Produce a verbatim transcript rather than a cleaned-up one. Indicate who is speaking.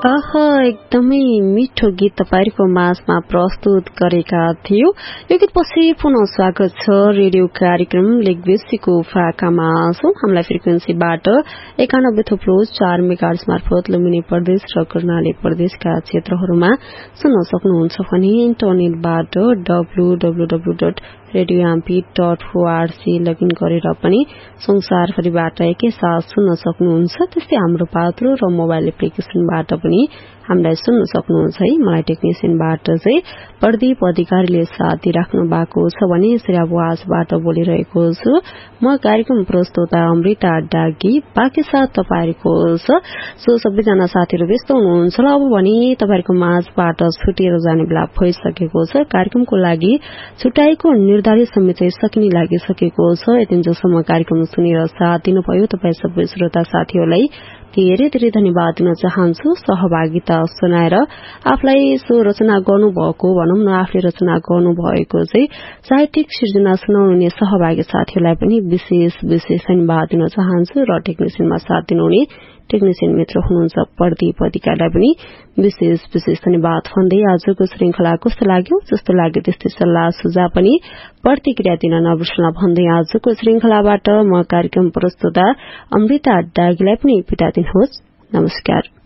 Speaker 1: अह एकदमै मिठो गीत तपाईहरुको माझमा प्रस्तुत गरेका थियो। यो गीतपछि पुनः स्वागत छ रेडियो कार्यक्रम लेकबेसीको फाकामा। हामीलाई फ्रिक्वेन्सीबाट एकानब्बे थुप्रो चार मेगाहर्ज मार्फत लुम्बिनी प्रदेश र कर्णाली प्रदेशका क्षेत्रहरूमा सुन्न सक्नुहुन्छ भने इन्टरनेटबाट W W W dot रेडियोएमपी dot ORG login गरेर पनि संसारभरिबाट एकैसाथ सुन्न सक्नुहुन्छ। त्यस्तै हाम्रो पात्रो र मोबाइल एप्लिकेशनबाट पनि हामीलाई सुन्न सक्नुहुन्छ है। मलाई टेक्निशियनबाट चाहिँ प्रदीप अधिकारीले साथ दिइराख्नु भएको छ भने श्रेयावासबाट बोलिरहेको छु म कार्यक्रम प्रस्तुता अमृता डागी। बाँकी साथ तपाईहरुको छ सो सबैजना साथीहरु व्यस्त हुनुहुन्छ ल। अब भने तपाईहरुको माझबाट छुटेर जाने बेला भइसकेको छ। कार्यक्रमको लागि छुटाएको निर्धारित समय चाहिँ सकिने लागिसकेको छ। यतिन्जेलसम्म कार्यक्रम सुनेर साथ दिनुभयो तपाई सबै श्रोता साथीहरुलाई धेरै धेरै धन्यवाद दिन चाहन्छु। सहभागिता सुनाएर आफूलाई सो रचना गर्नुभएको भनौं न आफूले रचना गर्नुभएको चाहिँ साहित्यिक सृजना सुनाउने सहभागी साथीहरुलाई पनि विशेष विशेष धन्यवाद दिन चाहन्छु र टेक्निशियनमा साथ दिनुहुने टेक्निशियन मित्र हुनुहुन्छ प्रदीप अधिकारीलाई पनि विशेष विशेष धन्यवाद भन्दै आजको श्रृंखला कस्तो लाग्यो जस्तो लाग्यो त्यस्तै सल्लाह सुझाव पनि प्रतिक्रिया दिन नबिर्सनु भन्दै आजको श्रृंखलाबाट म कार्यक्रम प्रस्तुता अमृता डागीलाई पनि बिदा दिनुहोस्। नमस्कार।